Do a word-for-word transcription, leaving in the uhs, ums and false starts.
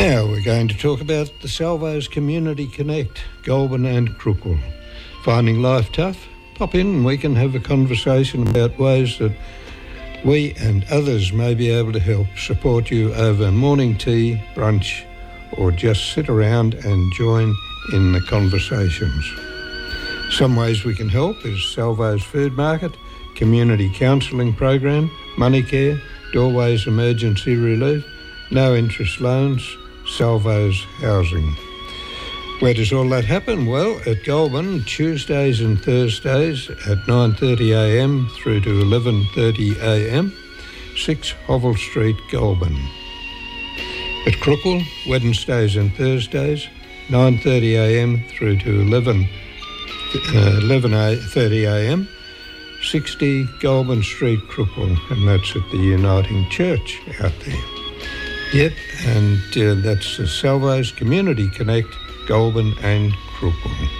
Now we're going to talk about the Salvos Community Connect, Goulburn and Crookwell. Finding life tough? Pop in and we can have a conversation about ways that we and others may be able to help support you over morning tea, brunch, or just sit around and join in the conversations. Some ways we can help is Salvos Food Market, Community Counselling Program, Money Care, Doorways Emergency Relief, No Interest Loans, Salvos Housing. Where does all that happen? Well, at Goulburn, Tuesdays and Thursdays at nine thirty a m through to eleven thirty a m, six Hovell Street, Goulburn. At Crookwell, Wednesdays and Thursdays, nine thirty a m through to eleven thirty a m, sixty Goulburn Street, Crookwell, and that's at the Uniting Church out there. Yep, and uh, that's the Salvos Community Connect, Goulburn and Crookwell.